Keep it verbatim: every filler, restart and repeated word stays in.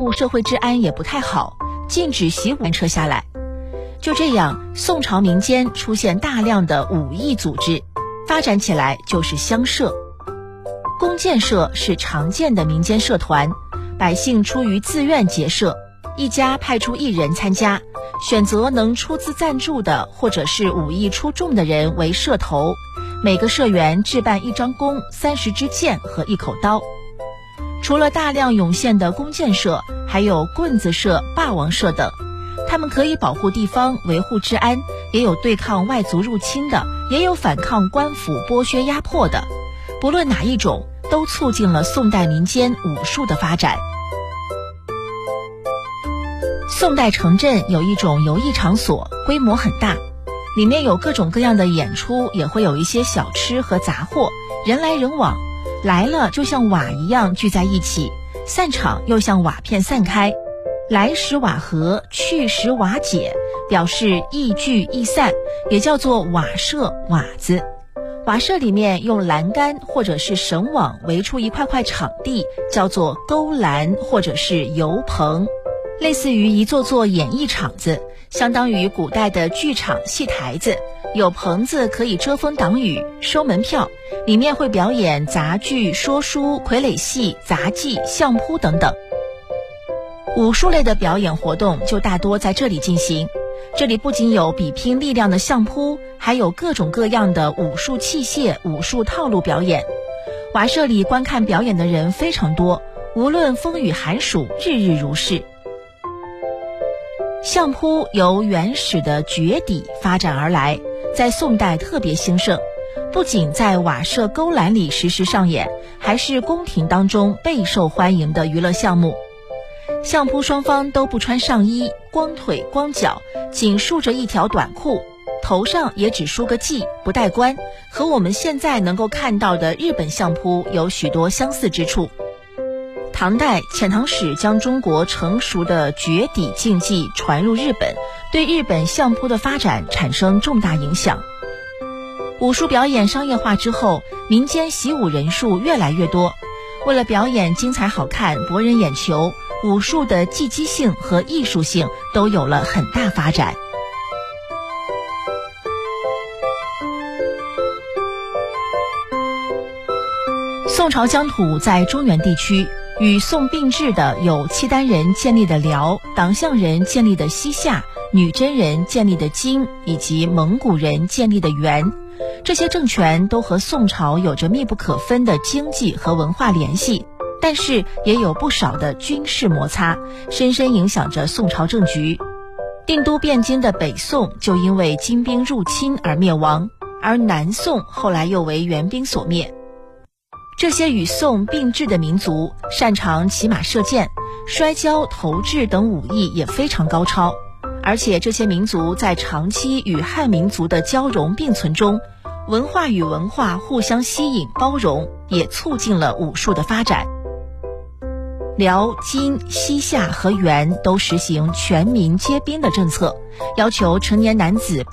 部社会治安也不太好，禁止习武车下来。就这样，宋朝民间出现大量的武艺组织，发展起来就是乡社。弓箭社是常见的民间社团，百姓出于自愿结社，一家派出一人参加，选择能出资赞助的或者是武艺出众的人为社头，每个社员置办一张弓、三十支箭和一口刀。除了大量涌现的弓箭社，还有棍子社、霸王社等，他们可以保护地方、维护治安，也有对抗外族入侵的，也有反抗官府剥削压迫的。不论哪一种，都促进了宋代民间武术的发展。宋代城镇有一种游艺场所，规模很大，里面有各种各样的演出，也会有一些小吃和杂货，人来人往，来了就像瓦一样聚在一起，散场又像瓦片散开，来时瓦合，去时瓦解，表示易聚易散，也叫做瓦社、瓦子。瓦社里面用栏杆或者是绳网围出一块块场地，叫做勾栏或者是游棚，类似于一座座演艺场子，相当于古代的剧场戏台子，有棚子可以遮风挡雨，收门票，里面会表演杂剧、说书、傀儡戏、杂技、相扑等等。武术类的表演活动就大多在这里进行，这里不仅有比拼力量的相扑，还有各种各样的武术器械、武术套路表演。瓦社里观看表演的人非常多，无论风雨寒暑，日日如是。相扑由原始的绝底发展而来，在宋代特别兴盛，不仅在瓦社勾栏里实时上演，还是宫廷当中备受欢迎的娱乐项目。相扑双方都不穿上衣，光腿光脚，仅束着一条短裤，头上也只梳个髻，不戴冠，和我们现在能够看到的日本相扑有许多相似之处。唐代遣唐使将中国成熟的绝底竞技传入日本，对日本相扑的发展产生重大影响。武术表演商业化之后，民间习武人数越来越多，为了表演精彩好看、博人眼球，武术的技击性和艺术性都有了很大发展。宋朝疆土在中原地区，与宋并置的有契丹人建立的辽、党项人建立的西夏、女真人建立的金，以及蒙古人建立的元。这些政权都和宋朝有着密不可分的经济和文化联系，但是也有不少的军事摩擦，深深影响着宋朝政局。定都汴京的北宋就因为金兵入侵而灭亡，而南宋后来又为元兵所灭。这些与宋并置的民族擅长骑马射箭、摔跤、投掷等武艺也非常高超，而且这些民族在长期与汉民族的交融并存中，文化与文化互相吸引包容，也促进了武术的发展。辽、金、西夏和元都实行全民皆兵的政策，要求成年男子